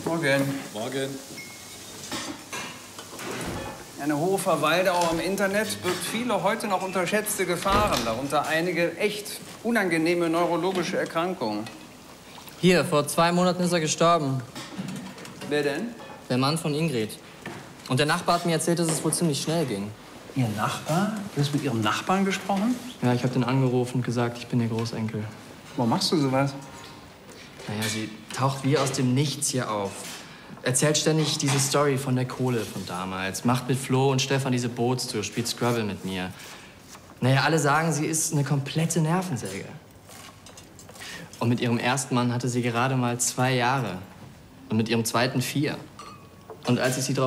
Morgen. Morgen. Eine hohe Verweildauer im Internet birgt viele heute noch unterschätzte Gefahren, darunter einige echt unangenehme neurologische Erkrankungen. Hier, vor 2 Monaten ist er gestorben. Wer denn? Der Mann von Ingrid. Und der Nachbar hat mir erzählt, dass es wohl ziemlich schnell ging. Ihr Nachbar? Du hast mit Ihrem Nachbarn gesprochen? Ja, ich habe den angerufen und gesagt, ich bin ihr Großenkel. Warum machst du sowas? Naja, sie taucht wie aus dem Nichts hier auf. Erzählt ständig diese Story von der Kohle von damals. Macht mit Flo und Stefan diese Bootstour, spielt Scrabble mit mir. Naja, alle sagen, sie ist eine komplette Nervensäge. Und mit ihrem ersten Mann hatte sie gerade mal 2 Jahre. Und mit ihrem zweiten 4. Und als ich sie